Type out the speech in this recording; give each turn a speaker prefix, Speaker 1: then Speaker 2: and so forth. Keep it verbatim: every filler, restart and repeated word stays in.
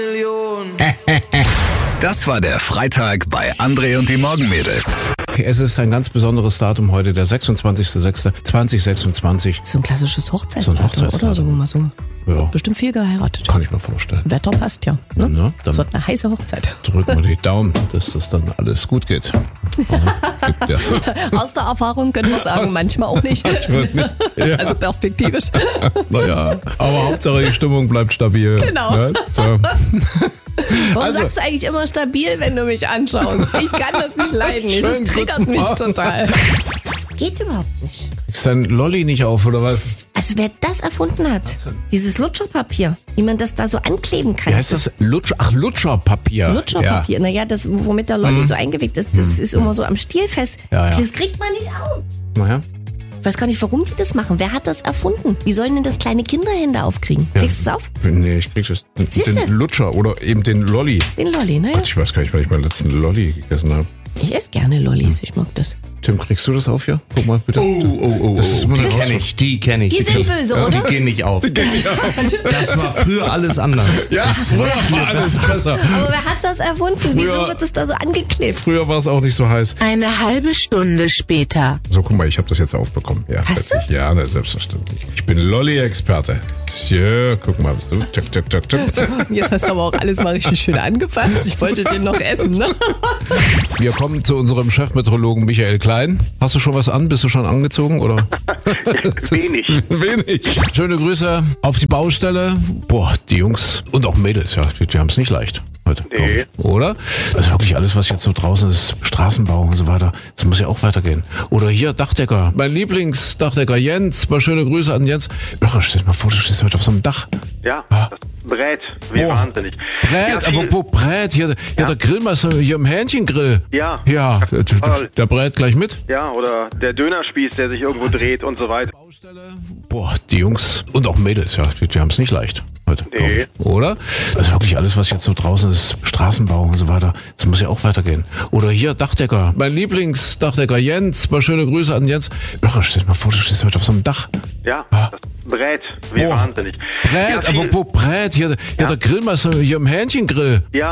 Speaker 1: Das war der Freitag bei André und die Morgenmädels.
Speaker 2: Es ist ein ganz besonderes Datum heute, der sechsundzwanzigster sechster zweitausendsechsundzwanzig.
Speaker 3: So ein klassisches Hochzeitsdatum,
Speaker 2: So ein Hochzeitsdatum.
Speaker 3: oder? So, wo man so
Speaker 2: Ja,
Speaker 3: bestimmt viel geheiratet.
Speaker 2: kann ich mir vorstellen.
Speaker 3: Wetter passt ja. Ne?
Speaker 2: Ne? Dann
Speaker 3: Es wird eine heiße Hochzeit.
Speaker 2: drücken wir die Daumen, dass das dann alles gut geht. Ja, gibt ja.
Speaker 3: Aus der Erfahrung können wir sagen, manchmal auch nicht.
Speaker 2: Ja.
Speaker 3: Also perspektivisch.
Speaker 2: Naja, aber Hauptsache die Stimmung bleibt stabil.
Speaker 3: Genau.
Speaker 2: Ne? So.
Speaker 3: Warum
Speaker 2: Also-
Speaker 3: sagst du eigentlich immer stabil, wenn du mich anschaust? Ich kann das nicht leiden.
Speaker 2: Schönen
Speaker 3: Das triggert
Speaker 2: guten
Speaker 3: mich
Speaker 2: Morgen.
Speaker 3: total. Das geht überhaupt nicht.
Speaker 2: Kriegst dein Lolli nicht auf, oder was?
Speaker 3: Also wer das erfunden hat, dieses Lutscherpapier, wie man das da so ankleben kann.
Speaker 2: Wie heißt das? Lutsch, ach, Lutscherpapier.
Speaker 3: Lutscherpapier. Naja, das, womit der Lolli so eingewickelt ist, das ist immer so am Stiel fest.
Speaker 2: Ja, ja.
Speaker 3: Das kriegt man nicht auf.
Speaker 2: Ja. Naja.
Speaker 3: Ich weiß gar nicht, warum die das machen. Wer hat das erfunden? Wie sollen denn das kleine Kinderhände aufkriegen? Kriegst du es auf?
Speaker 2: Nee, ich krieg das, den,
Speaker 3: Siehste?
Speaker 2: den Lutscher oder eben den Lolli.
Speaker 3: Den Lolli, ne?
Speaker 2: Gott, ich weiß gar nicht, wann ich meinen letzten Lolli gegessen habe.
Speaker 3: Ich esse gerne Lollis, ich mag das.
Speaker 2: Tim, kriegst du das auf hier? Guck mal bitte.
Speaker 4: Oh, oh, oh,
Speaker 2: Das ist immer eine
Speaker 4: die kenne
Speaker 2: Herausforderung.
Speaker 4: ich, die kenne ich.
Speaker 3: Die sind
Speaker 4: kenn ich.
Speaker 3: böse,
Speaker 4: Ja,
Speaker 3: oder?
Speaker 4: Die gehen nicht auf. Das war früher alles anders.
Speaker 2: Ja, früher war alles besser.
Speaker 3: Aber wer hat das erfunden? Wieso
Speaker 2: Früher-
Speaker 3: wird das da so angeklebt?
Speaker 2: Früher war es auch nicht so heiß.
Speaker 5: Eine halbe Stunde später.
Speaker 2: So, guck mal, ich habe das jetzt aufbekommen. Ja,
Speaker 3: Hast du?
Speaker 2: letztlich. Ja, na, selbstverständlich. Ich bin Lolli-Experte. Ja, guck mal. So, tschak, tschak, tschak, tschak.
Speaker 3: Jetzt hast du aber auch alles mal richtig schön angepasst. Ich wollte den noch essen, ne?
Speaker 2: Wir kommen zu unserem Chefmeteorologen Michael Klein. Hast du schon was an? Bist du schon angezogen, oder?
Speaker 6: Wenig.
Speaker 2: Wenig. Schöne Grüße auf die Baustelle. Boah, die Jungs und auch Mädels, ja, die, die haben es nicht leicht heute. glaub ich.
Speaker 6: Nee.
Speaker 2: Oder? Also wirklich alles, was jetzt so draußen ist, Straßenbau und so weiter, das muss ja auch weitergehen. Oder hier, Dachdecker. Mein Lieblingsdachdecker Jens. Mal schöne Grüße an Jens. Ach, stell dir mal vor, du stehst heute auf so einem Dach.
Speaker 6: Ja, das Brät. Wie
Speaker 2: Boah.
Speaker 6: wahnsinnig.
Speaker 2: Brät,
Speaker 6: Ja, viel-
Speaker 2: aber wo Brät? Hier, hier
Speaker 6: Ja.
Speaker 2: der Grillmeister, hier im Hähnchengrill.
Speaker 6: Ja.
Speaker 2: Ja, der, der, der brät gleich mit.
Speaker 6: Ja, oder der Dönerspieß, der sich irgendwo dreht und so weiter.
Speaker 2: Baustelle. Boah, die Jungs und auch Mädels, ja, die, die haben es nicht leicht heute. glaub ich.
Speaker 6: Nee.
Speaker 2: Oder? Also wirklich alles, was jetzt so draußen ist, Straßenbau und so weiter, das muss ja auch weitergehen. Oder hier, Dachdecker. Mein Lieblingsdachdecker Jens. Mal schöne Grüße an Jens. Ach, stell dir mal vor, du stehst heute auf so einem Dach.
Speaker 6: Ja, das Brät. Wie
Speaker 2: Boah.
Speaker 6: wahnsinnig.
Speaker 2: Brät,
Speaker 6: Ja,
Speaker 2: aber
Speaker 6: viel-
Speaker 2: wo Brät? Hier, hier
Speaker 6: Ja.
Speaker 2: der Grillmeister, hier im Hähnchengrill.
Speaker 6: Ja.